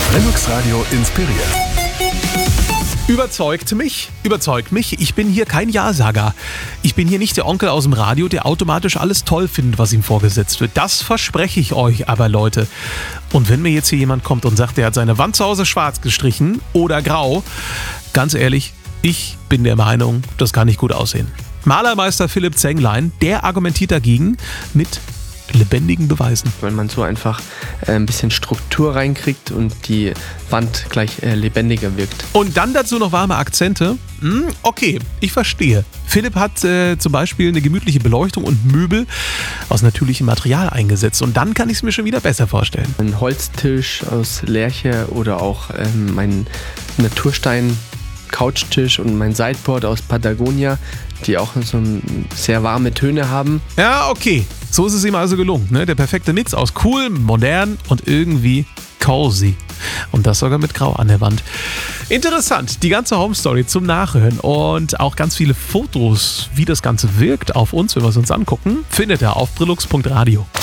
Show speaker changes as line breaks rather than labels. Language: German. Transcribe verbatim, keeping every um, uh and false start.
Linux Radio inspiriert.
Überzeugt mich, überzeugt mich. Ich bin hier kein Ja-Sager. Ich bin hier nicht der Onkel aus dem Radio, der automatisch alles toll findet, was ihm vorgesetzt wird. Das verspreche ich euch aber, Leute. Und wenn mir jetzt hier jemand kommt und sagt, der hat seine Wand zu Hause schwarz gestrichen oder grau, ganz ehrlich, ich bin der Meinung, das kann nicht gut aussehen. Malermeister Philipp Zenglein, der argumentiert dagegen mit lebendigen Beweisen.
Weil man so einfach äh, ein bisschen Struktur reinkriegt und die Wand gleich äh, lebendiger wirkt.
Und dann dazu noch warme Akzente. Hm, okay, ich verstehe. Philipp hat äh, zum Beispiel eine gemütliche Beleuchtung und Möbel aus natürlichem Material eingesetzt. Und dann kann ich es mir schon wieder besser vorstellen.
Ein Holztisch aus Lärche oder auch ähm, mein Naturstein Couchtisch und mein Sideboard aus Patagonia, die auch so sehr warme Töne haben.
Ja, okay. So ist es ihm also gelungen. Ne? Der perfekte Mix aus cool, modern und irgendwie cozy. Und das sogar mit Grau an der Wand. Interessant. Die ganze Home-Story zum Nachhören und auch ganz viele Fotos, wie das Ganze wirkt auf uns, wenn wir es uns angucken, findet ihr auf brillux punkt radio.